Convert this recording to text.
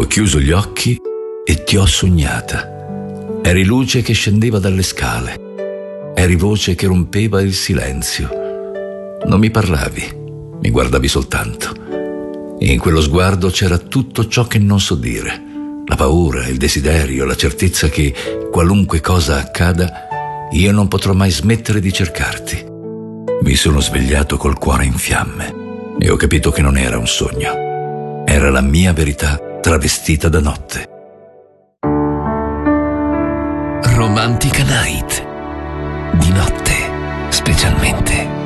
Ho chiuso gli occhi e ti ho sognata. Eri luce che scendeva dalle scale. Eri voce che rompeva il silenzio. Non mi parlavi, mi guardavi soltanto. E in quello sguardo c'era tutto ciò che non so dire. La paura, il desiderio, la certezza che, qualunque cosa accada, io non potrò mai smettere di cercarti. Mi sono svegliato col cuore in fiamme e ho capito che non era un sogno. Era la mia verità travestita da notte. Romantica Night. Di notte, specialmente.